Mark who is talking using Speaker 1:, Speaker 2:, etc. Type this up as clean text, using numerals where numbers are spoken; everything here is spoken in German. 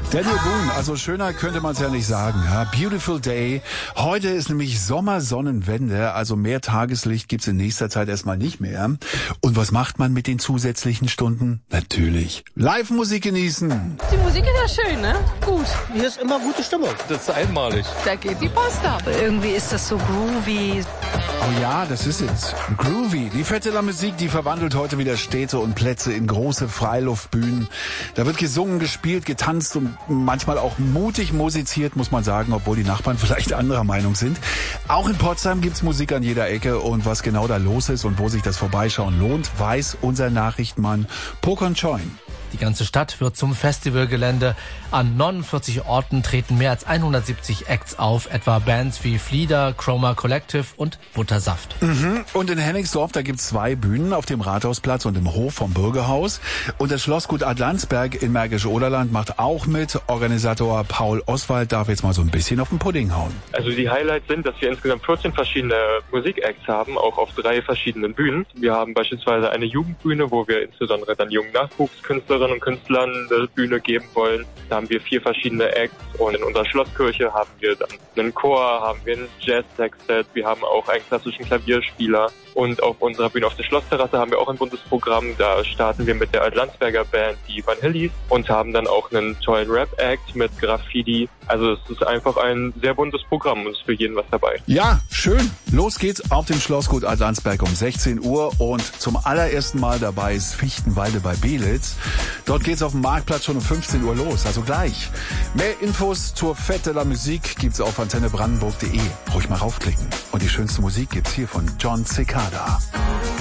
Speaker 1: Daniel Boone, also schöner könnte man es ja nicht sagen. Ja? Beautiful Day. Heute ist nämlich Sommersonnenwende, also mehr Tageslicht gibt's in nächster Zeit erstmal nicht mehr. Und was macht man mit den zusätzlichen Stunden? Natürlich Live-Musik genießen.
Speaker 2: Die Musik ist ja schön, ne? Gut.
Speaker 3: Hier ist immer gute Stimmung.
Speaker 4: Das ist einmalig.
Speaker 2: Da geht die Post ab.
Speaker 5: Irgendwie ist das so groovy.
Speaker 1: Oh ja, das ist es. Groovy. Die Fête de la Musique, die verwandelt heute wieder Städte und Plätze in große Freiluftbühnen. Da wird gesungen, gespielt, getanzt und manchmal auch mutig musiziert, muss man sagen, obwohl die Nachbarn vielleicht anderer Meinung sind. Auch in Potsdam gibt's Musik an jeder Ecke und was genau da los ist und wo sich das Vorbeischauen lohnt, weiß unser Nachrichtenmann Pokon Choin.
Speaker 6: Die ganze Stadt wird zum Festivalgelände. An 49 Orten treten mehr als 170 Acts auf, etwa Bands wie Flieder, Chroma Collective und Buttersaft.
Speaker 1: Und in Hennigsdorf, da gibt's 2 Bühnen auf dem Rathausplatz und im Hof vom Bürgerhaus. Und das Schlossgut Adlandsberg in Märkisch-Oderland macht auch mit. Organisator Paul Oswald darf jetzt mal so ein bisschen auf den Pudding hauen.
Speaker 7: Also die Highlights sind, dass wir insgesamt 14 verschiedene Musikacts haben, auch auf 3 verschiedenen Bühnen. Wir haben beispielsweise eine Jugendbühne, wo wir insbesondere dann jungen Nachwuchskünstlerinnen und Künstlern eine Bühne geben wollen. Da haben wir 4 verschiedene Acts und in unserer Schlosskirche haben wir dann einen Chor, haben wir ein Jazz-Sextet, wir haben auch einen klassischen Klavierspieler und auf unserer Bühne auf der Schlossterrasse haben wir auch ein buntes Programm. Da starten wir mit der Adlandsberger Band, die Vanillis, und haben dann auch einen tollen Rap-Act mit Graffiti. Also es ist einfach ein sehr buntes Programm und es ist für jeden was dabei.
Speaker 1: Ja, schön. Los geht's auf dem Schlossgut Adlandsberg um 16 Uhr und zum allerersten Mal dabei ist Fichtenwalde bei Belitz. Dort geht's auf dem Marktplatz schon um 15 Uhr los, also gleich. Mehr Infos zur Fête de la Musique gibt's auf antennebrandenburg.de. Ruhig mal raufklicken. Und die schönste Musik gibt's hier von John Cicada.